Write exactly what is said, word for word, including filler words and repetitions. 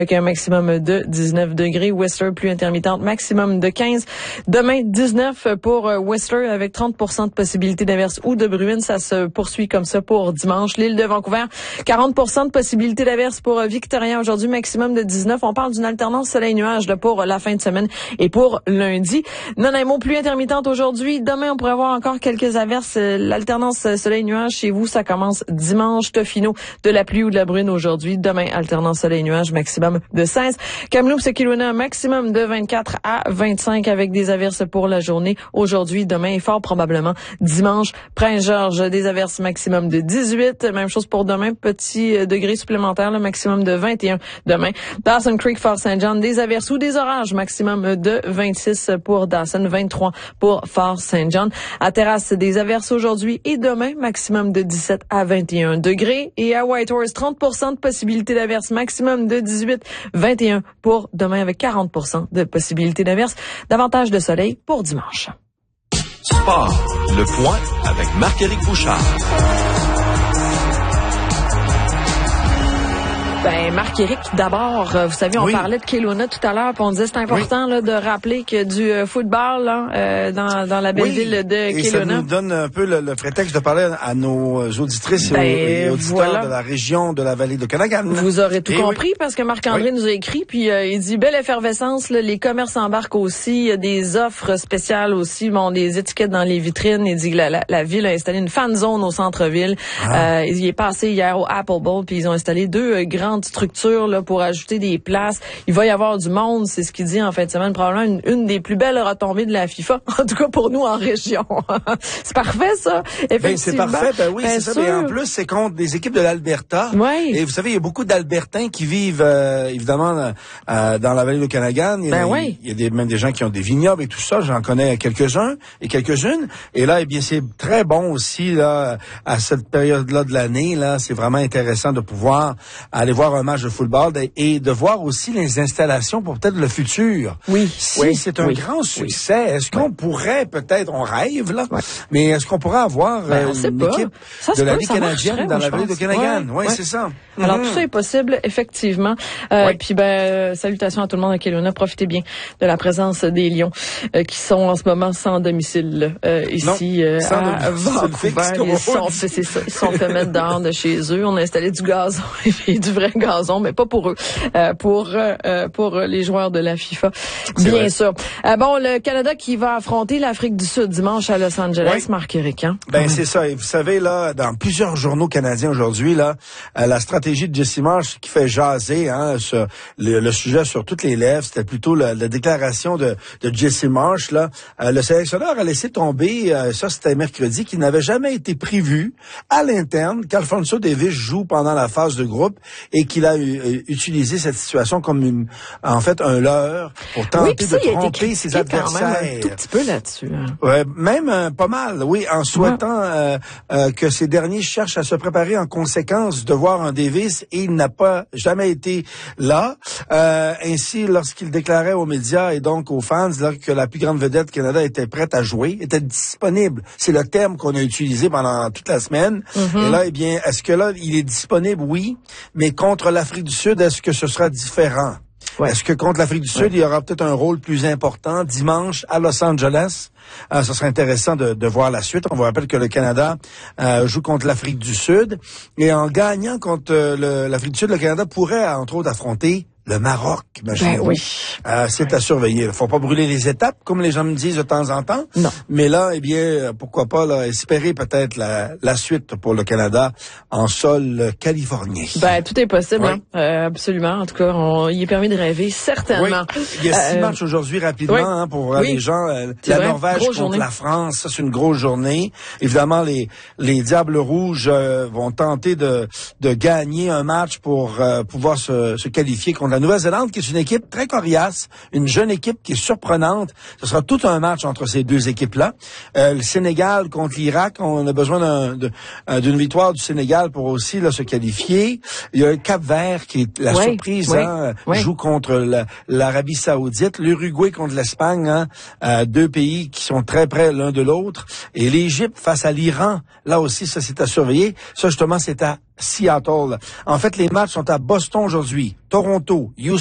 avec un maximum de dix-neuf degrés. Whistler, pluie intermittente, maximum de quinze. Demain, dix-neuf pour Whistler avec trente pour cent de possibilité d'averse ou de bruine. Ça se poursuit comme ça pour dimanche. L'île de Vancouver, quarante pour cent de possibilité d'averse pour Victoria aujourd'hui, maximum de dix-neuf. On parle d'une alternance soleil-nuage là, pour la fin de semaine et pour lundi. Nanaimo, pluie intermittente aujourd'hui. Demain, on pourrait avoir encore quelques averses. L'alternance soleil-nuage chez vous, ça commence dimanche. Tofino, de la pluie ou de la bruine aujourd'hui. Demain, alternance soleil-nuage, maximum de seize. Kamloops, Kelowna, maximum de vingt-quatre à vingt-cinq avec des averses pour la journée. Aujourd'hui, demain et fort probablement dimanche. Prince-Georges, des averses maximum de dix-huit. Même chose pour demain, petit degré supplémentaire, le maximum de vingt et un demain. Dawson Creek, Fort-Saint-John, des averses ou des orages, maximum de vingt-six pour Dawson, vingt-trois pour Fort-Saint-John. À Terrasse, des averses aujourd'hui et demain, maximum de dix-sept à vingt et un degrés. Et à Whitehorse, trente pour cent de possibilité d'averse, maximum de dix-huit, vingt et un pour demain avec quarante pour cent de possibilité d'averse. Davantage de soleil pour dimanche. Sport, le point avec Marc-Éric Bouchard. Ben, Marc-Éric, d'abord, vous savez, on oui. parlait de Kelowna tout à l'heure, puis on disait c'est important oui. là, de rappeler que du euh, football là, euh, dans, dans la belle oui. ville de et Kelowna. Et ça nous donne un peu le, le prétexte de parler à nos auditrices ben, et auditeurs voilà. de la région de la vallée de Okanagan. Vous aurez tout et compris, oui. parce que Marc-André oui. nous a écrit, puis euh, il dit, belle effervescence, là, les commerces embarquent aussi, il y a des offres spéciales aussi, bon, des étiquettes dans les vitrines, il dit que la, la, la ville a installé une fan zone au centre-ville. Ah. Euh, il est passé hier au Apple Bowl, puis ils ont installé deux euh, grands structure là pour ajouter des places. Il va y avoir du monde, c'est ce qu'il dit en fin de semaine, probablement une, une des plus belles retombées de la FIFA, en tout cas pour nous en région. C'est parfait ça, effectivement. Ben, c'est parfait, ben oui, ben c'est sûr. ça. Mais en plus, c'est contre des équipes de l'Alberta. Oui. Et vous savez, il y a beaucoup d'Albertains qui vivent euh, évidemment euh, dans la vallée de Okanagan. Il y a, ben oui. il y a des, même des gens qui ont des vignobles et tout ça. J'en connais quelques-uns et quelques-unes. Et là, eh bien, c'est très bon aussi là à cette période-là de l'année. Là, c'est vraiment intéressant de pouvoir aller voir un match de football et de voir aussi les installations pour peut-être le futur. Oui. Si oui. c'est un oui. grand succès, oui. est-ce qu'on oui. pourrait peut-être, on rêve là, oui. mais est-ce qu'on pourrait avoir ben, euh, une pas. équipe ça de la peut, Ligue canadienne dans la vallée de Okanagan? Oui, ouais. c'est ça. Alors mm-hmm. tout ça est possible, effectivement. Euh, oui. Puis ben, salutations à tout le monde à Kelowna. Profitez bien de la présence des Lions euh, qui sont en ce moment sans domicile euh, ici non, euh, à Vancouver. Ils sont, c'est, c'est ça, ils sont fait mettre dehors de chez eux. On a installé du gazon et du vrai gazon, mais pas pour eux, euh, pour euh, pour les joueurs de la FIFA, c'est bien vrai. sûr. Euh, bon, le Canada qui va affronter l'Afrique du Sud dimanche à Los Angeles, oui. Marc-Éric. Hein? Ben, mmh. c'est ça. Et vous savez, là, dans plusieurs journaux canadiens aujourd'hui, là, euh, la stratégie de Jesse Marsh qui fait jaser, hein, sur le, le sujet sur toutes les lèvres, c'était plutôt la, la déclaration de, de Jesse Marsh, là. Euh, le sélectionneur a laissé tomber, euh, ça c'était mercredi, qu'il n'avait jamais été prévu à l'interne qu'Alphonso Davies joue pendant la phase de groupe et qu'il a euh, utilisé cette situation comme une, en fait, un leurre pour tenter oui, ça, de tromper ses adversaires. Quand même un tout petit peu là-dessus. Hein. Ouais, même euh, pas mal, oui, en souhaitant ouais. euh, euh, que ces derniers cherchent à se préparer en conséquence de voir un Davis et il n'a pas jamais été là. Euh, ainsi, lorsqu'il déclarait aux médias et donc aux fans là, que la plus grande vedette du Canada était prête à jouer, était disponible. C'est le terme qu'on a utilisé pendant toute la semaine. Mm-hmm. Et là, eh bien, est-ce que là, il est disponible? Oui, mais contre l'Afrique du Sud, est-ce que ce sera différent? Ouais. Est-ce que contre l'Afrique du Sud, ouais. il y aura peut-être un rôle plus important dimanche à Los Angeles? Euh, ce serait intéressant de, de voir la suite. On vous rappelle que le Canada euh, joue contre l'Afrique du Sud. Et en gagnant contre euh, le, l'Afrique du Sud, le Canada pourrait, entre autres, affronter le Maroc, ben oui. Euh, c'est oui. à surveiller. Il faut pas brûler les étapes, comme les gens me disent de temps en temps. Non. Mais là, eh bien, pourquoi pas là, espérer peut-être la, la suite pour le Canada en sol californien. Ben, tout est possible, oui. hein? euh, absolument. En tout cas, on y est permis de rêver, certainement. Oui. Il y a six euh, matchs aujourd'hui, rapidement, oui. hein, pour oui. les gens. Euh, la vrai. Norvège grosse contre journée. la France, ça, c'est une grosse journée. Évidemment, les, les Diables Rouges euh, vont tenter de, de gagner un match pour euh, pouvoir se, se qualifier contre la Nouvelle-Zélande, qui est une équipe très coriace, une jeune équipe qui est surprenante. Ce sera tout un match entre ces deux équipes-là. Euh, le Sénégal contre l'Irak, on a besoin d'un, de, d'une victoire du Sénégal pour aussi là, se qualifier. Il y a le Cap-Vert qui est la oui, surprise, oui, hein, oui. joue contre la, l'Arabie Saoudite. L'Uruguay contre l'Espagne, hein, euh, deux pays qui sont très près l'un de l'autre. Et l'Égypte face à l'Iran, là aussi, ça c'est à surveiller. Ça justement, c'est à Seattle. En fait, les matchs sont à Boston aujourd'hui, Toronto, Houston.